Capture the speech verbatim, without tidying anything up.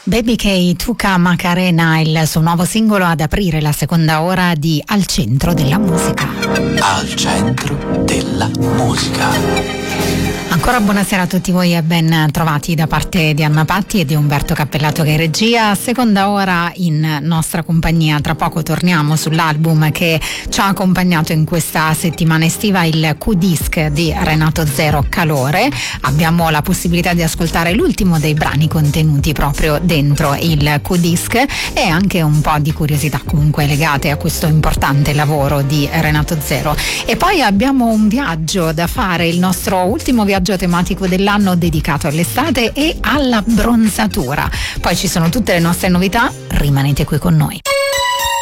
Baby K, Tuca Macarena, il suo nuovo singolo ad aprire la seconda ora di Al Centro della Musica. Al Centro della Musica. Ancora buonasera a tutti voi e ben trovati da parte di Anna Patti e di Umberto Cappellato che è in regia. Seconda ora in nostra compagnia. Tra poco torniamo sull'album che ci ha accompagnato in questa settimana estiva, il Q-Disc di Renato Zero, Calore. Abbiamo la possibilità di ascoltare l'ultimo dei brani contenuti proprio dentro il Q-Disc e anche un po' di curiosità comunque legate a questo importante lavoro di Renato Zero. E poi abbiamo un viaggio da fare, il nostro ultimo viaggio tematico dell'anno dedicato all'estate e alla bronzatura. Poi ci sono tutte le nostre novità, rimanete qui con noi.